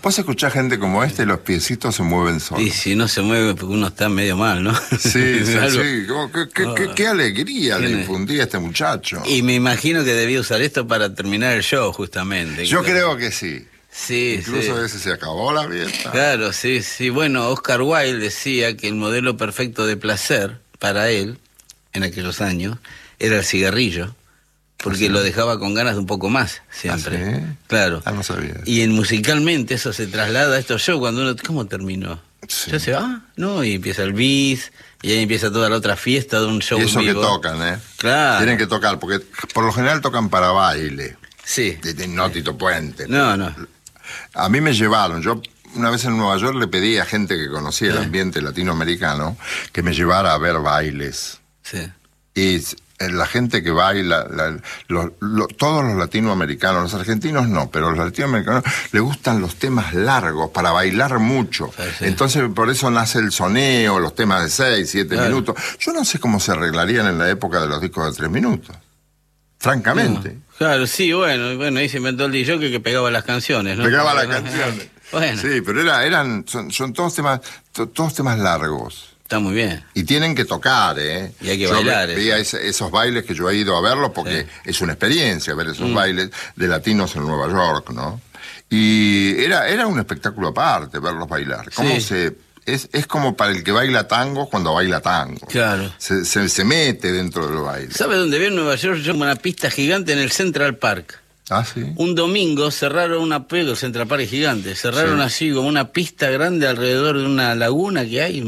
Vos escuchás gente como este y los piecitos se mueven solos. Y si no se mueve porque uno está medio mal, ¿no? Sí, sí, Algo... sí. Qué alegría le infundía a este muchacho. Y me imagino que debía usar esto para terminar el show, justamente. Yo creo que sí. Sí, incluso sí. a veces se acabó la fiesta. Claro, sí, sí. Bueno, Oscar Wilde decía que el modelo perfecto de placer para él, en aquellos años, era el cigarrillo, porque lo dejaba con ganas de un poco más, siempre. ¿Ah, sí? Claro. Ah, no sabía. Y musicalmente eso se traslada a estos shows cuando uno... ¿Cómo terminó? Sí. Ya se va, ¿no? Y empieza el bis, y ahí empieza toda la otra fiesta de un show Y eso en vivo. que tocan, ¿eh? Claro. Tienen que tocar, porque por lo general tocan para baile. Sí. No Tito Puente. No, no. A mí me llevaron, yo una vez en Nueva York le pedí a gente que conocía el ambiente latinoamericano que me llevara a ver bailes. Sí. Y la gente que baila, todos los latinoamericanos, los argentinos no, pero los latinoamericanos les gustan los temas largos para bailar mucho. Sí. Entonces por eso nace el soneo, los temas de 6, 7 minutos. Yo no sé cómo se arreglarían en la época de los discos de 3 minutos. Francamente. No. Claro, sí, bueno, ahí se inventó el DJ que pegaba las canciones, ¿no? Pegaba las canciones. Bueno. Sí, pero son todos temas largos. Está muy bien. Y tienen que tocar, ¿eh? Y hay que bailar. Yo veía esos bailes que yo he ido a verlos porque es una experiencia ver esos bailes de latinos en Nueva York, ¿no? Y era un espectáculo aparte verlos bailar. ¿Cómo es como para el que baila tango cuando baila tango. Claro. Se mete dentro del baile. ¿Sabe dónde vi en Nueva York? Yo una pista gigante en el Central Park. Ah, sí. Un domingo cerraron el Central Park es gigante. Cerraron así como una pista grande alrededor de una laguna que hay.